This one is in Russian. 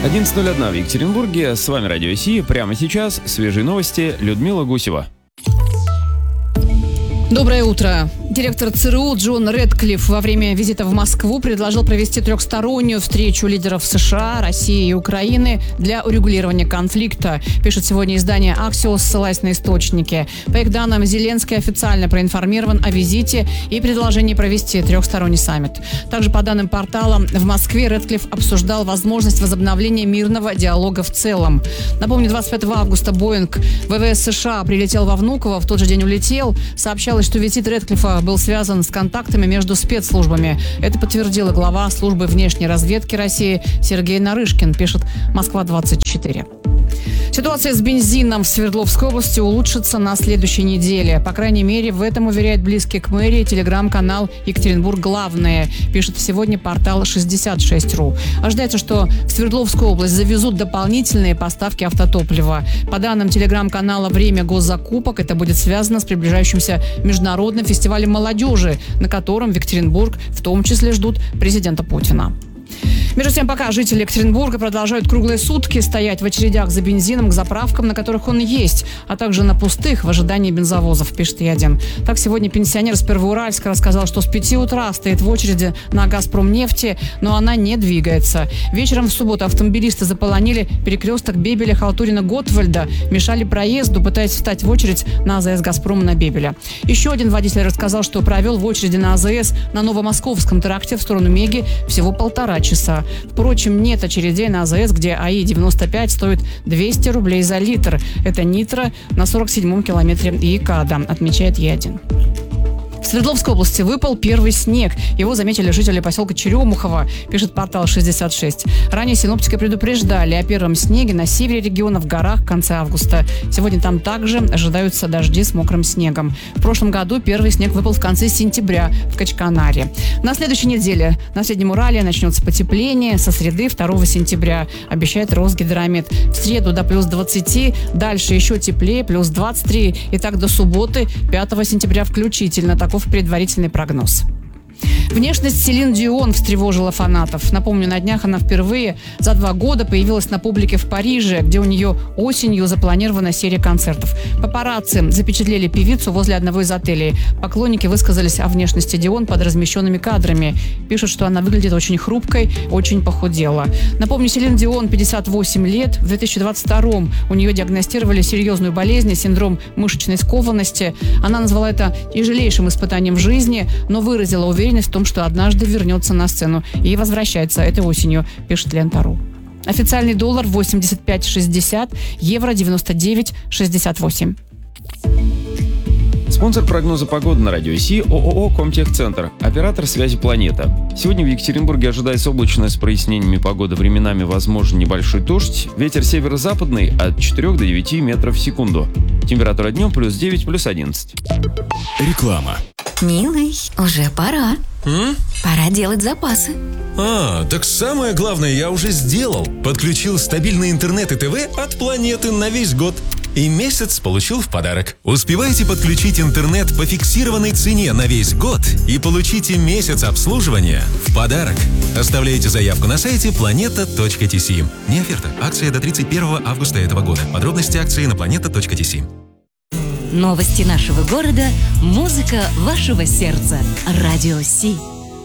11:01 в Екатеринбурге. С вами Радио Си. Прямо сейчас свежие новости. Людмила Гусева. Доброе утро. Директор ЦРУ Джон Рэдклифф во время визита в Москву предложил провести трехстороннюю встречу лидеров США, России и Украины для урегулирования конфликта, пишет сегодня издание Axios, ссылаясь на источники. По их данным, Зеленский официально проинформирован о визите и предложении провести трехсторонний саммит. Также, по данным портала, в Москве Рэдклифф обсуждал возможность возобновления мирного диалога в целом. Напомню, 25 августа Боинг ВВС США прилетел во Внуково, в тот же день улетел. Сообщалось, что визит Рэдклиффа был связан с контактами между спецслужбами. Это подтвердила глава службы внешней разведки России Сергей Нарышкин, пишет Москва-24. Ситуация с бензином в Свердловской области улучшится на следующей неделе. По крайней мере, в этом уверяет близкий к мэрии телеграм-канал «Екатеринбург. Главное», пишет сегодня портал 66.ру. Ожидается, что в Свердловскую область завезут дополнительные поставки автотоплива. По данным телеграм-канала «Время госзакупок», это будет связано с приближающимся международным фестивалем молодежи, на котором в Екатеринбург в том числе ждут президента Путина. Между тем, пока жители Екатеринбурга продолжают круглые сутки стоять в очередях за бензином к заправкам, на которых он есть, а также на пустых в ожидании бензовозов, пишет Е1. Так, сегодня пенсионер с Первоуральска рассказал, что с 5 утра стоит в очереди на «Газпромнефти», но она не двигается. Вечером в субботу автомобилисты заполонили перекресток Бебеля-Халтурина-Готвальда, мешали проезду, пытаясь встать в очередь на АЗС «Газпрома» на Бебеля. Еще один водитель рассказал, что провел в очереди на АЗС на Новомосковском тракте в сторону Меги всего 1,5 часа. Впрочем, нет очередей на АЗС, где АИ-95 стоит 200 рублей за литр. Это нитро на 47-м километре ЯКАДа, отмечает Е1. В Свердловской области выпал первый снег. Его заметили жители поселка Черемухово, пишет портал 66. Ранее синоптики предупреждали о первом снеге на севере региона, в горах в конце августа. Сегодня там также ожидаются дожди с мокрым снегом. В прошлом году первый снег выпал в конце сентября в Качканаре. На следующей неделе на Среднем Урале начнется потепление со среды 2 сентября, обещает Росгидромет. В среду до плюс 20, дальше еще теплее, плюс 23, и так до субботы 5 сентября включительно. Таков предварительный прогноз. Внешность Селин Дион встревожила фанатов. Напомню, на днях она впервые за 2 года появилась на публике в Париже, где у нее осенью запланирована серия концертов. Папарацци запечатлели певицу возле одного из отелей. Поклонники высказались о внешности Дион под размещенными кадрами. Пишут, что она выглядит очень хрупкой, очень похудела. Напомню, Селин Дион 58 лет. В 2022-м у нее диагностировали серьезную болезнь, синдром мышечной скованности. Она назвала это тяжелейшим испытанием в жизни, но выразила уверенность в том, что однажды вернется на сцену и возвращается этой осенью, пишет Лента.ру. Официальный доллар 85,60, евро 99,68. Спонсор прогноза погоды на Радио Си – ООО «Комтехцентр», оператор связи «Планета». Сегодня в Екатеринбурге ожидается облачно с прояснениями погоды, временами возможен небольшой дождь. Ветер северо-западный от 4 до 9 метров в секунду. Температура днем плюс 9, плюс 11. Реклама. Милый, уже пора. Пора делать запасы. Так самое главное я уже сделал. Подключил стабильный интернет и ТВ от Планеты на весь год. И месяц получил в подарок. Успевайте подключить интернет по фиксированной цене на весь год и получите месяц обслуживания в подарок. Оставляйте заявку на сайте planeta.tc. Не оферта. Акция до 31 августа этого года. Подробности акции на planeta.tc. Новости нашего города, музыка вашего сердца. Радио Си.